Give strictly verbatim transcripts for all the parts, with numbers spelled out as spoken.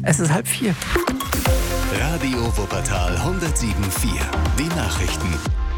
Es ist halb vier. Radio Wuppertal hundertsieben Komma vier. Die Nachrichten.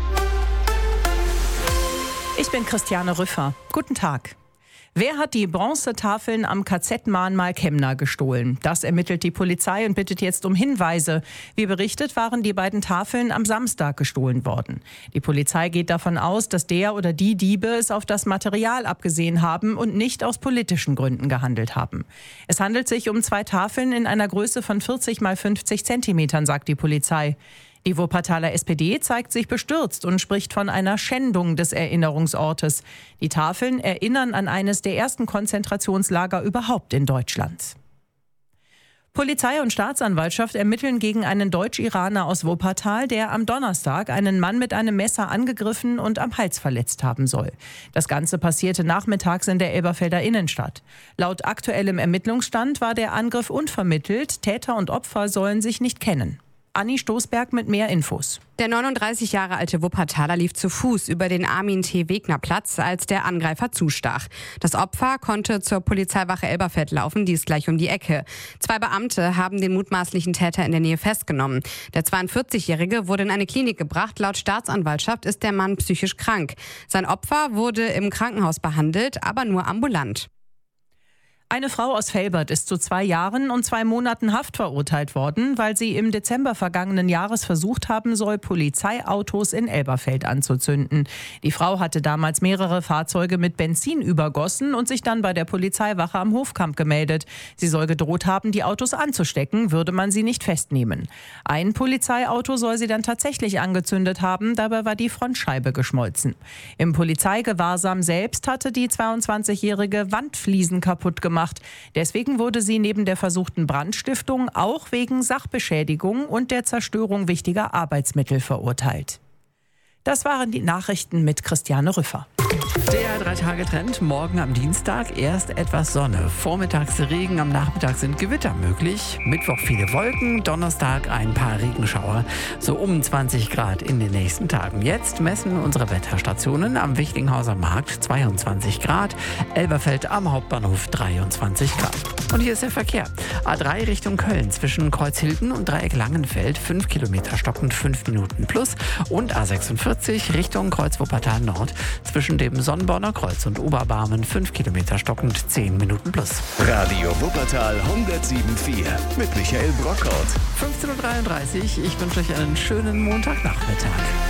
Ich bin Christiane Rüffer. Guten Tag. Wer hat die Bronzetafeln am K Z-Mahnmal Kemna gestohlen? Das ermittelt die Polizei und bittet jetzt um Hinweise. Wie berichtet, waren die beiden Tafeln am Samstag gestohlen worden. Die Polizei geht davon aus, dass der oder die Diebe es auf das Material abgesehen haben und nicht aus politischen Gründen gehandelt haben. Es handelt sich um zwei Tafeln in einer Größe von vierzig mal fünfzig Zentimetern, sagt die Polizei. Die Wuppertaler S P D zeigt sich bestürzt und spricht von einer Schändung des Erinnerungsortes. Die Tafeln erinnern an eines der ersten Konzentrationslager überhaupt in Deutschland. Polizei und Staatsanwaltschaft ermitteln gegen einen Deutsch-Iraner aus Wuppertal, der am Donnerstag einen Mann mit einem Messer angegriffen und am Hals verletzt haben soll. Das Ganze passierte nachmittags in der Elberfelder Innenstadt. Laut aktuellem Ermittlungsstand war der Angriff unvermittelt. Täter und Opfer sollen sich nicht kennen. Anni Stoßberg mit mehr Infos. Der neununddreißig Jahre alte Wuppertaler lief zu Fuß über den Armin-T-Wegner-Platz, als der Angreifer zustach. Das Opfer konnte zur Polizeiwache Elberfeld laufen, die ist gleich um die Ecke. Zwei Beamte haben den mutmaßlichen Täter in der Nähe festgenommen. Der zweiundvierzigjährige wurde in eine Klinik gebracht. Laut Staatsanwaltschaft ist der Mann psychisch krank. Sein Opfer wurde im Krankenhaus behandelt, aber nur ambulant. Eine Frau aus Velbert ist zu zwei Jahren und zwei Monaten Haft verurteilt worden, weil sie im Dezember vergangenen Jahres versucht haben soll, Polizeiautos in Elberfeld anzuzünden. Die Frau hatte damals mehrere Fahrzeuge mit Benzin übergossen und sich dann bei der Polizeiwache am Hofkamp gemeldet. Sie soll gedroht haben, die Autos anzustecken, würde man sie nicht festnehmen. Ein Polizeiauto soll sie dann tatsächlich angezündet haben, dabei war die Frontscheibe geschmolzen. Im Polizeigewahrsam selbst hatte die zweiundzwanzigjährige Wandfliesen kaputt gemacht. Deswegen wurde sie neben der versuchten Brandstiftung auch wegen Sachbeschädigung und der Zerstörung wichtiger Arbeitsmittel verurteilt. Das waren die Nachrichten mit Christiane Rüffer. Der Drei-Tage-Trend, morgen am Dienstag erst etwas Sonne. Vormittags Regen, am Nachmittag sind Gewitter möglich. Mittwoch viele Wolken, Donnerstag ein paar Regenschauer. So um zwanzig Grad in den nächsten Tagen. Jetzt messen unsere Wetterstationen am Wichtinghauser Markt zweiundzwanzig Grad, Elberfeld am Hauptbahnhof dreiundzwanzig Grad. Und hier ist der Verkehr. A drei Richtung Köln zwischen Kreuzhilden und Dreieck Langenfeld, fünf Kilometer stockend, fünf Minuten plus. Und A sechsundvierzig Richtung Kreuz Wuppertal Nord zwischen dem Sonnenborner Kreuz und Oberbarmen, fünf Kilometer stockend, zehn Minuten plus. Radio Wuppertal hundertsieben Komma vier mit Michael Brockhaut. fünfzehn Uhr dreiunddreißig. Ich wünsche euch einen schönen Montagnachmittag.